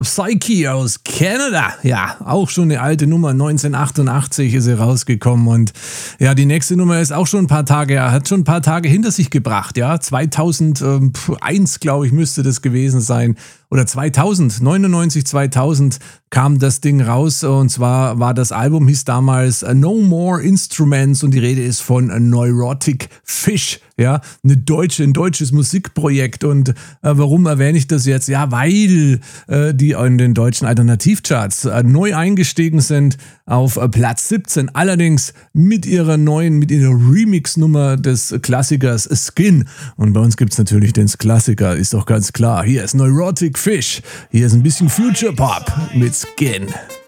Psyche aus Kanada. Ja, auch schon eine alte Nummer. 1988 ist sie rausgekommen. Und ja, die nächste Nummer ist auch schon ein paar Tage, hat schon ein paar Tage hinter sich gebracht. Ja, 2001, glaube ich, müsste das gewesen sein. Oder 2000, 99, 2000 kam das Ding raus. Und zwar war das Album, hieß damals No More Instruments. Und die Rede ist von Neurotic Fish. Ja, ein deutsches Musikprojekt. Und warum erwähne ich das jetzt? Ja, weil die in den deutschen Alternativcharts neu eingestiegen sind auf Platz 17. Allerdings mit ihrer Remix-Nummer des Klassikers Skin. Und bei uns gibt es natürlich den Klassiker, ist doch ganz klar. Hier ist Neurotic Fish. Hier ist ein bisschen Future Pop mit Skin.